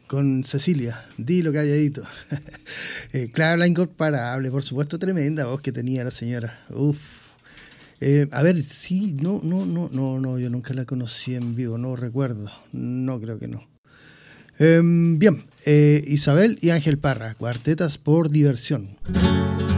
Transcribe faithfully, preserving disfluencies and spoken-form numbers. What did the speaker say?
con Cecilia, dilo calladito. eh, claro, la incomparable, por supuesto, tremenda voz que tenía la señora. Uf. Eh, a ver, sí, no, no, no, no, no, yo nunca la conocí en vivo, no recuerdo, no creo que no. Eh, bien, eh, Isabel y Ángel Parra, cuartetas por diversión.